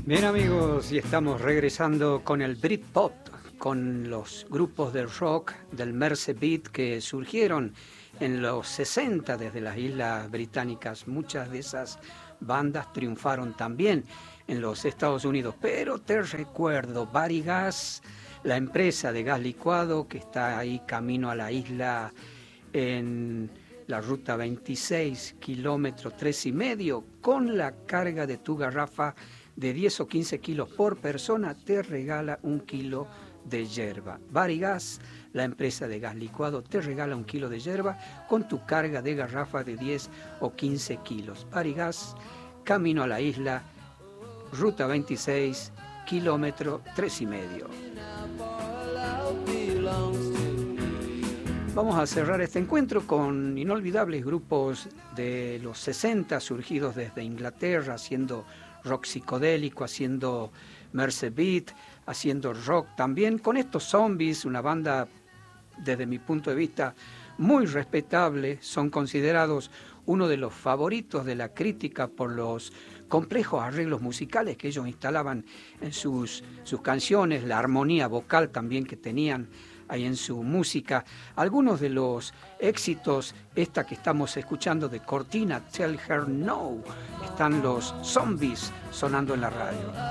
Bien amigos, y estamos regresando con el Britpop, con los grupos de rock del Mersey Beat que surgieron en los 60 desde las Islas Británicas. Muchas de esas bandas triunfaron también en los Estados Unidos, pero te recuerdo, Barigas, la empresa de gas licuado que está ahí camino a la isla en la ruta 26, kilómetro 3,5, con la carga de tu garrafa de 10 o 15 kilos por persona, te regala 1 kilo de yerba. Barigas, la empresa de gas licuado, te regala 1 kilo de yerba con tu carga de garrafa de 10 o 15 kilos. Barigas, camino a la isla, ruta 26, kilómetro 3,5. Vamos a cerrar este encuentro con inolvidables grupos de los 60 surgidos desde Inglaterra, haciendo rock psicodélico, haciendo Mersey Beat, haciendo rock también, con estos Zombies, una banda desde mi punto de vista muy respetable. Son considerados uno de los favoritos de la crítica por los complejos arreglos musicales que ellos instalaban en sus canciones, la armonía vocal también que tenían ahí en su música. Algunos de los éxitos, esta que estamos escuchando de Cortina, Tell Her No, están los Zombies sonando en la radio.